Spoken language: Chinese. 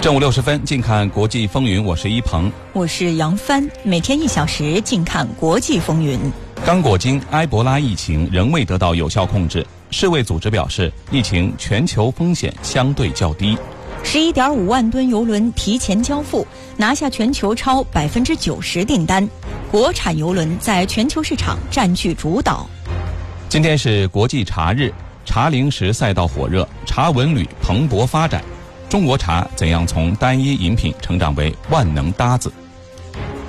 正午60分，近看国际风云，我是一鹏， 我是杨帆。每天1小时，近看国际风云。 刚果金埃博拉疫情仍未得到有效控制，世卫组织表示，疫情全球风险相对较低。 11.5万吨油轮提前交付，拿下全球超90%订单，国产油轮在全球市场占据主导。 今天是国际茶日，茶零食赛道火热，茶文旅蓬勃发展。中国茶怎样从单一饮品成长为万能搭子？